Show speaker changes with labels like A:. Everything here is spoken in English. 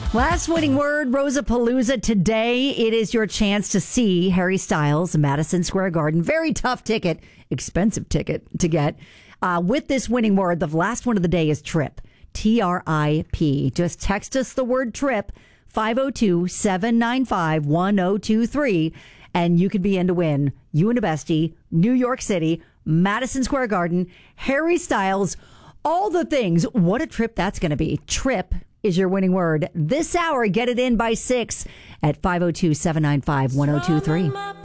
A: Last winning word, Rosapalooza. Today, it is your chance to see Harry Styles, Madison Square Garden. Very tough ticket, expensive ticket to get. With this winning word, the last one of the day is trip. TRIP. Just text us the word trip, 502-795-1023, and you could be in to win. You and a bestie, New York City, Madison Square Garden, Harry Styles, all the things. What a trip that's going to be. Trip is your winning word this hour. Get it in by 6 at 502-795-1023.